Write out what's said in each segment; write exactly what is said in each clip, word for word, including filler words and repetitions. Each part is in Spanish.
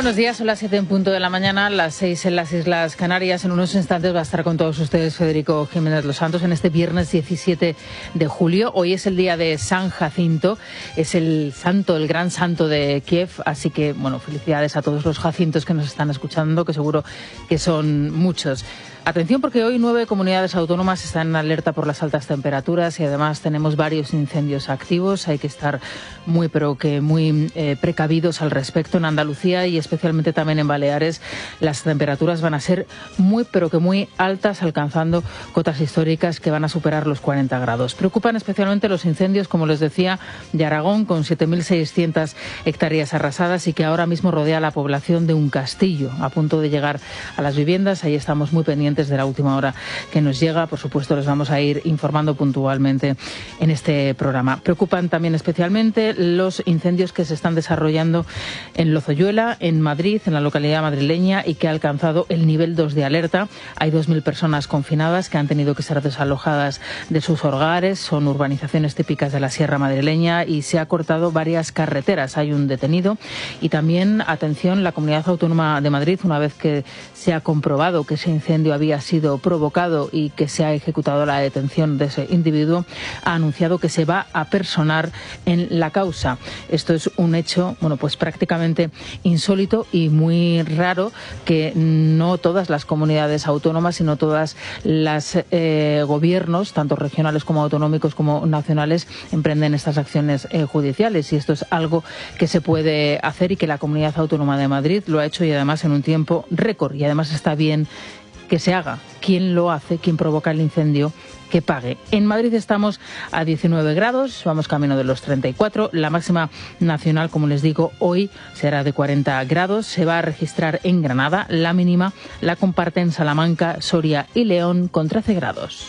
buenos días, son las siete en punto de la mañana, las seis en las Islas Canarias. En unos instantes va a estar con todos ustedes Federico Jiménez Los Santos en este viernes diecisiete de julio. Hoy es el día de San Jacinto, es el santo, el gran santo de Kiev, así que, bueno, felicidades a todos los jacintos que nos están escuchando, que seguro que son muchos. Atención, porque hoy nueve comunidades autónomas están en alerta por las altas temperaturas y además tenemos varios incendios activos. Hay que estar muy, pero que muy eh, precavidos al respecto. En Andalucía y especialmente también en Baleares las temperaturas van a ser muy, pero que muy altas, alcanzando cotas históricas que van a superar los cuarenta grados. Preocupan especialmente los incendios, como les decía, de Aragón, con siete mil seiscientas hectáreas arrasadas y que ahora mismo rodea la población de un castillo, a punto de llegar a las viviendas. Ahí estamos muy pendientes de la última hora que nos llega. Por supuesto, les vamos a ir informando puntualmente en este programa. Preocupan también especialmente los incendios que se están desarrollando en Lozoyuela, en Madrid, en la localidad madrileña, y que ha alcanzado el nivel dos de alerta. Hay dos mil personas confinadas que han tenido que ser desalojadas de sus hogares. Son urbanizaciones típicas de la Sierra madrileña y se ha cortado varias carreteras. Hay un detenido. Y también, atención, la Comunidad Autónoma de Madrid, una vez que se ha comprobado que ese incendio había sido provocado y que se ha ejecutado la detención de ese individuo, ha anunciado que se va a personar en la causa. Esto es un hecho, bueno, pues prácticamente insólito y muy raro, que no todas las comunidades autónomas, sino todas las eh, gobiernos, tanto regionales como autonómicos como nacionales, emprenden estas acciones eh, judiciales. Y esto es algo que se puede hacer y que la Comunidad Autónoma de Madrid lo ha hecho, y además en un tiempo récord. Y además está bien que se haga. Quien lo hace, quien provoca el incendio, que pague. En Madrid estamos a diecinueve grados, vamos camino de los treinta y cuatro. La máxima nacional, como les digo, hoy será de cuarenta grados. Se va a registrar en Granada. La mínima la comparten Salamanca, Soria y León con trece grados.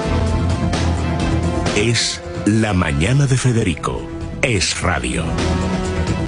Es la mañana de Federico. Es radio.